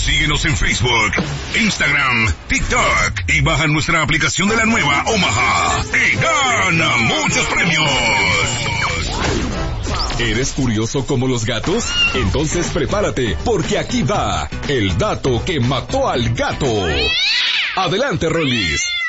Síguenos en Facebook, Instagram, TikTok y baja nuestra aplicación de la nueva Omaha y gana muchos premios. ¿Eres curioso como los gatos? Entonces prepárate, porque aquí va el dato que mató al gato. Adelante, Rolis.